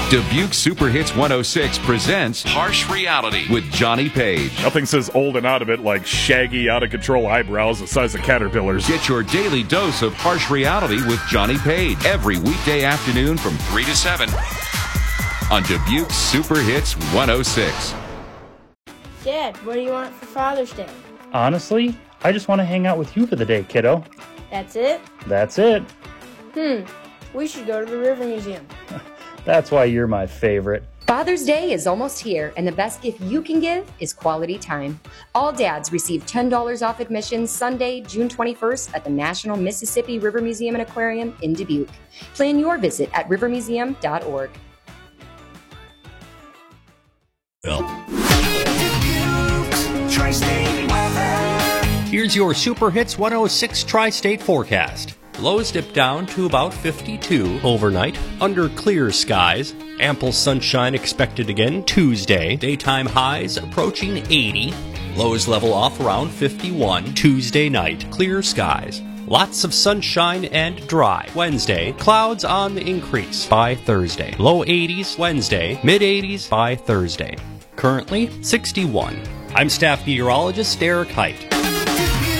Dubuque Super Hits 106 presents Harsh Reality with Johnny Page. Nothing says old and out of it like shaggy, out-of-control eyebrows the size of caterpillars. Get your daily dose of Harsh Reality with Johnny Page every weekday afternoon from 3 to 7 on Dubuque Super Hits 106. Dad, what do you want for Father's Day? Honestly, I just want to hang out with you for the day, kiddo. That's it? That's it. We should go to the River Museum. That's why you're my favorite. Father's Day is almost here, and the best gift you can give is quality time. All dads receive $10 off admission Sunday, June 21st at the National Mississippi River Museum and Aquarium in Dubuque. Plan your visit at rivermuseum.org. Here's your Super Hits 106 Tri-State forecast. Lows dip down to about 52 overnight, under clear skies. Ample sunshine expected again Tuesday. Daytime highs approaching 80. Lows level off around 51 Tuesday night. Clear skies. Lots of sunshine and dry. Wednesday, clouds on the increase by Thursday. Low 80s Wednesday, mid 80s by Thursday. Currently 61. I'm staff meteorologist Derek Height.